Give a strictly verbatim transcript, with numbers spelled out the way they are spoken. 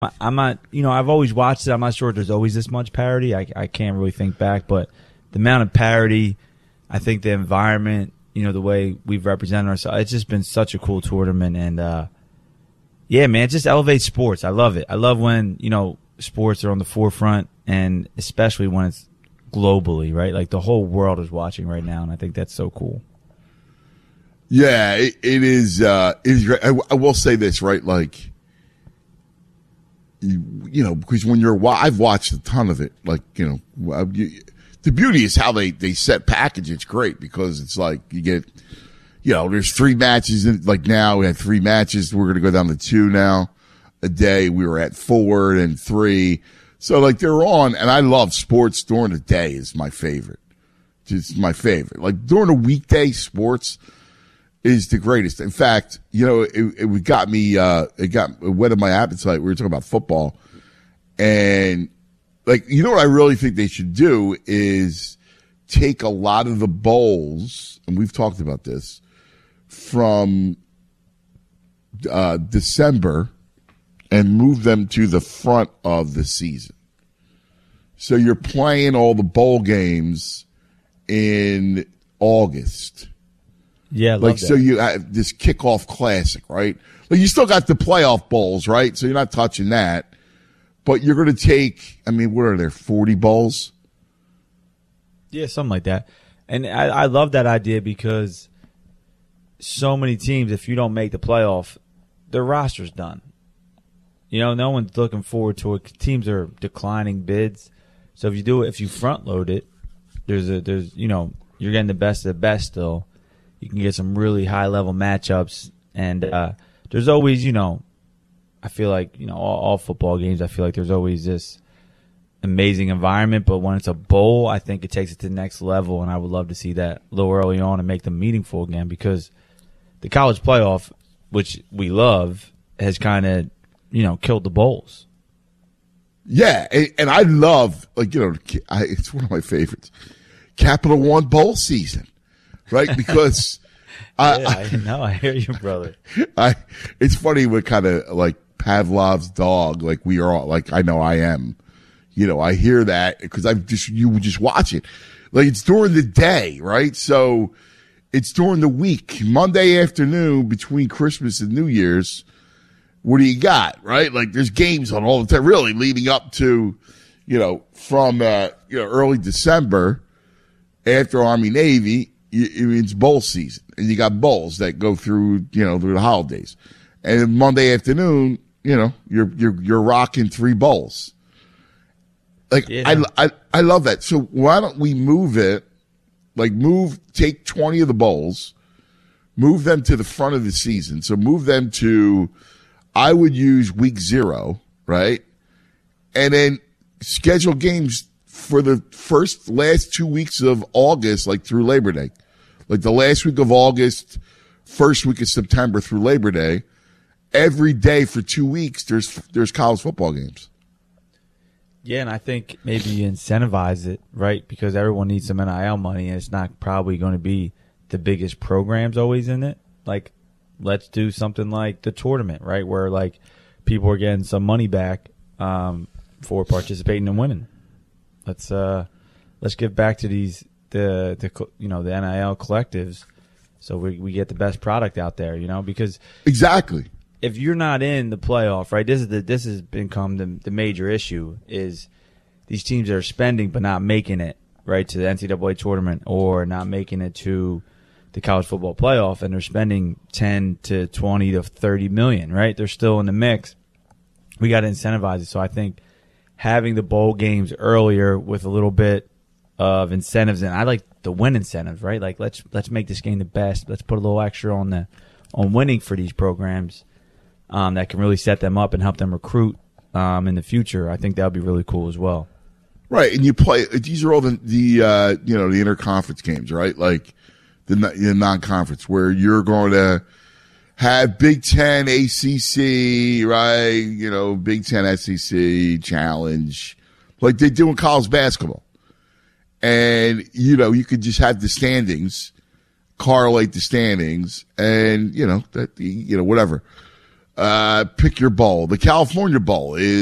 I- I'm not, you know, I've always watched it. I'm not sure if there's always this much parity. I, I can't really think back, but the amount of parity, I think the environment, you know, the way we've represented ourselves, it's just been such a cool tournament. And, uh, yeah, man, it just elevates sports. I love it. I love when, you know, sports are on the forefront, and especially when it's globally, right? Like the whole world is watching right now, and I think that's so cool. Yeah, it, it is. Uh, it is. I, I will say this, right? Like, you, you know, because when you're, I've watched a ton of it. Like, you know, you, the beauty is how they they set package. It's great because it's like you get, you know, there's three matches. In, like now we had three matches. We're going to go down to two now a day. We were at four and three. So like they're on, and I love sports during the day is my favorite. It's my favorite. Like during the weekday, sports is the greatest. In fact, you know, it, it got me, uh, it got it whetted my appetite. We were talking about football, and like, you know what I really think they should do is take a lot of the bowls, and we've talked about this, from uh, December and move them to the front of the season. So you're playing all the bowl games in August. Yeah, I love like that. So you have this kickoff classic, right? Like you still got the playoff bowls, right? So you're not touching that, but you're going to take. I mean, what are there? forty bowls? Yeah, something like that. And I, I love that idea because so many teams, if you don't make the playoff, their roster's done. You know, no one's looking forward to it. Teams are declining bids. So if you do it, if you front load it, there's a there's you know you're getting the best of the best still. You can get some really high level matchups, and uh, there's always you know, I feel like you know all, all football games. I feel like there's always this amazing environment, but when it's a bowl, I think it takes it to the next level, and I would love to see that a little early on and make them meaningful again because the college playoff, which we love, has kind of you know killed the bowls. Yeah, and, and I love, like, you know, I, it's one of my favorites, Capital One Bowl season, right? Because I, yeah, I know, I hear you, brother. I, it's funny what kind of like Pavlov's dog, like we are all, like I know I am, you know, I hear that because I've just, you would just watch it. Like it's during the day, right? So it's during the week, Monday afternoon between Christmas and New Year's. What do you got, right? Like there's games on all the time, really leading up to, you know, from, uh, you know, early December after Army Navy, it's bowl season and you got bowls that go through, you know, through the holidays. And then Monday afternoon, you know, you're, you're, you're rocking three bowls. Like yeah. I, I, I love that. So why don't we move it, like move, take twenty of the bowls, move them to the front of the season. So move them to, I would use week zero, right? And then schedule games for the first, last two weeks of August, like through Labor Day. Like the last week of August, first week of September through Labor Day. Every day for two weeks, there's there's college football games. Yeah, and I think maybe you incentivize it, right? Because everyone needs some N I L money, and it's not probably going to be the biggest programs always in it. Like, let's do something like the tournament, right, where like people are getting some money back um, for participating and winning. Let's uh, let's give back to these the the you know the N I L collectives, so we we get the best product out there, you know, because exactly if you're not in the playoff, right, this is the this has become the the major issue is these teams that are spending but not making it right to the N C double A tournament or not making it to the college football playoff, and they're spending ten to twenty to thirty million, right? They're still in the mix. We got to incentivize it. So I think having the bowl games earlier with a little bit of incentives, and I like the win incentives, right? Like let's let's make this game the best. Let's put a little extra on the on winning for these programs um, that can really set them up and help them recruit um, in the future. I think that would be really cool as well. Right, and you play. These are all the the uh, you know the interconference games, right? Like. The, the non-conference where you're going to have Big Ten, A C C, right? You know, Big Ten, S E C, Challenge, like they do in college basketball. And, you know, you could just have the standings, correlate the standings, and, you know, that, you know, whatever. Uh, pick your bowl. The California Bowl is